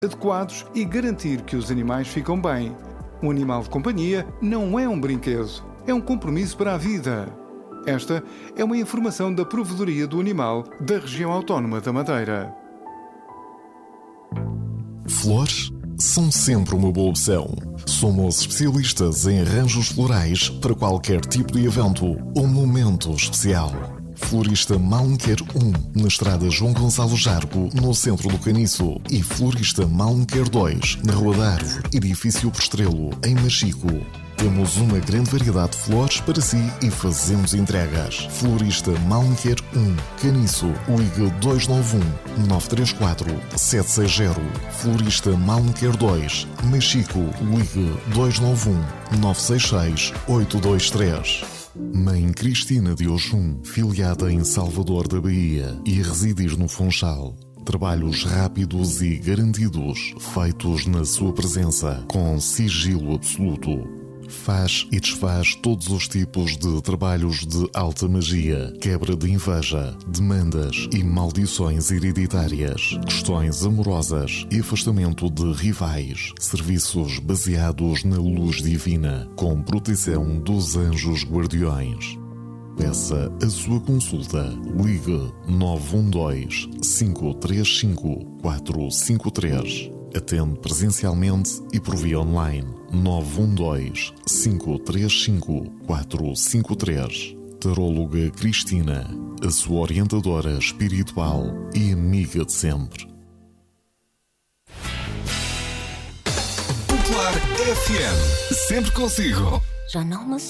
adequados e garantir que os animais ficam bem. Um animal de companhia não é um brinquedo, é um compromisso para a vida. Esta é uma informação da Provedoria do Animal da Região Autónoma da Madeira. Flores são sempre uma boa opção. Somos especialistas em arranjos florais para qualquer tipo de evento ou momento especial. Florista Malmequer 1, na estrada João Gonçalo Jargo, no centro do Caniço. E Florista Malmequer 2, na Rua da Árvore, edifício Postrelo, em Machico. Temos uma grande variedade de flores para si e fazemos entregas. Florista Malmequer 1, Caniço, ligue 291 934 760. Florista Malmequer 2, Machico, ligue 291 966 823. Mãe Cristina de Oxum, filiada em Salvador da Bahia e residir no Funchal. Trabalhos rápidos e garantidos, feitos na sua presença, com sigilo absoluto. Faz e desfaz todos os tipos de trabalhos de alta magia, quebra de inveja, demandas e maldições hereditárias, questões amorosas e afastamento de rivais, serviços baseados na luz divina, com proteção dos anjos guardiões. Peça a sua consulta. Ligue 912 535 453. Atende presencialmente e por via online. 912 535 453. Taróloga Cristina, a sua orientadora espiritual e amiga de sempre. Popular FM, sempre consigo. Já não me